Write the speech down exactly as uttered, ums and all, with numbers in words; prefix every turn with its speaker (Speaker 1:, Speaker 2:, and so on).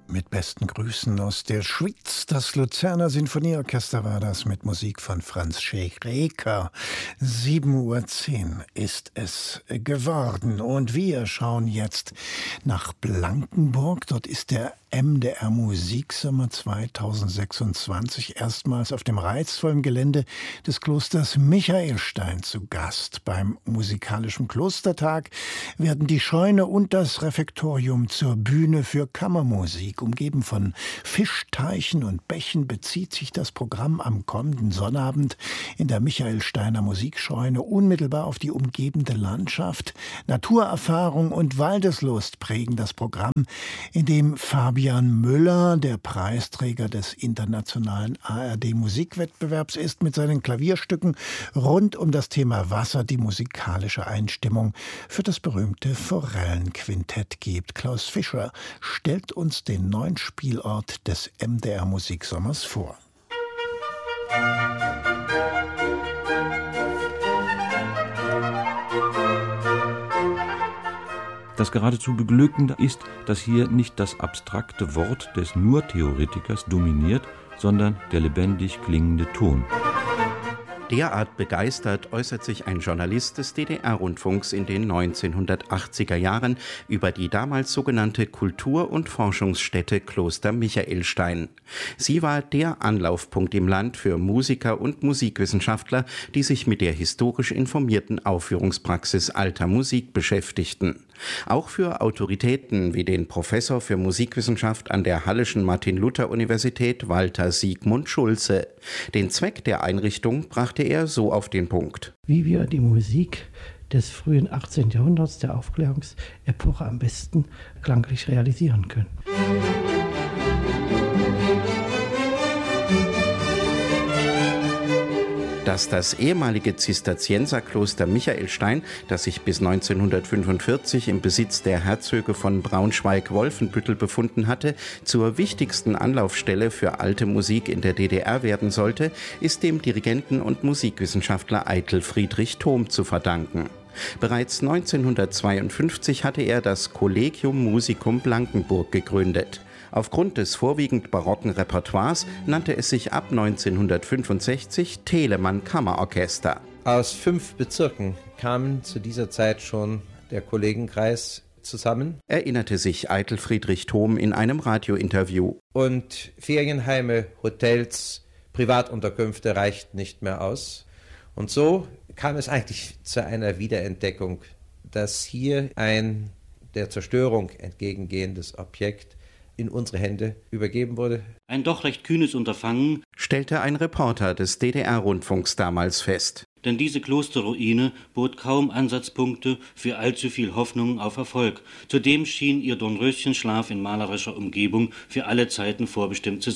Speaker 1: Mit besten Grüßen aus der Schweiz. Das Luzerner Sinfonieorchester war das mit Musik von Franz Schreker. sieben Uhr zehn ist es geworden. Und wir schauen jetzt nach Blankenburg. Dort ist der M D R Musiksommer zweitausendsechsundzwanzig erstmals auf dem reizvollen Gelände des Klosters Michaelstein zu Gast. Beim musikalischen Klostertag werden die Scheune und das Refektorium zur Bühne für Kammermusik. Umgeben von Fischteichen und Bächen bezieht sich das Programm am kommenden Sonnabend in der Michaelsteiner Musikscheune unmittelbar auf die umgebende Landschaft. Naturerfahrung und Waldeslust prägen das Programm, in dem Fabian Müller, der Preisträger des internationalen A R D-Musikwettbewerbs ist, mit seinen Klavierstücken rund um das Thema Wasser die musikalische Einstimmung für das berühmte Forellenquintett gibt. Klaus Fischer stellt uns den neuen Spielort des M D R Musiksommers vor.
Speaker 2: Das geradezu Beglückende ist, dass hier nicht das abstrakte Wort des Nur-Theoretikers dominiert, sondern der lebendig klingende Ton.
Speaker 3: Derart begeistert äußert sich ein Journalist des D D R-Rundfunks in den neunzehnhundertachtziger Jahren über die damals sogenannte Kultur- und Forschungsstätte Kloster Michaelstein. Sie war der Anlaufpunkt im Land für Musiker und Musikwissenschaftler, die sich mit der historisch informierten Aufführungspraxis alter Musik beschäftigten. Auch für Autoritäten wie den Professor für Musikwissenschaft an der Halleschen Martin-Luther-Universität Walter Siegmund Schulze. Den Zweck der Einrichtung brachte er so auf den Punkt.
Speaker 4: Wie wir die Musik des frühen achtzehnten Jahrhunderts, der Aufklärungsepoche, am besten klanglich realisieren können.
Speaker 3: Dass das ehemalige Zisterzienserkloster Michaelstein, das sich bis neunzehnhundertfünfundvierzig im Besitz der Herzöge von Braunschweig-Wolfenbüttel befunden hatte, zur wichtigsten Anlaufstelle für alte Musik in der D D R werden sollte, ist dem Dirigenten und Musikwissenschaftler Eitel Friedrich Thom zu verdanken. Bereits neunzehnhundertzweiundfünfzig hatte er das Collegium Musicum Blankenburg gegründet. Aufgrund des vorwiegend barocken Repertoires nannte es sich ab neunzehnhundertfünfundsechzig Telemann Kammerorchester.
Speaker 5: Aus fünf Bezirken kamen zu dieser Zeit schon der Kollegenkreis zusammen,
Speaker 3: erinnerte sich Eitel Friedrich Thom in einem Radiointerview.
Speaker 5: Und Ferienheime, Hotels, Privatunterkünfte reichten nicht mehr aus. Und so kam es eigentlich zu einer Wiederentdeckung, dass hier ein der Zerstörung entgegengehendes Objekt in unsere Hände übergeben wurde.
Speaker 6: Ein doch recht kühnes Unterfangen,
Speaker 3: stellte ein Reporter des D D R-Rundfunks damals fest.
Speaker 6: Denn diese Klosterruine bot kaum Ansatzpunkte für allzu viel Hoffnung auf Erfolg. Zudem schien ihr Dornröschenschlaf in malerischer Umgebung für alle Zeiten vorbestimmt zu sein.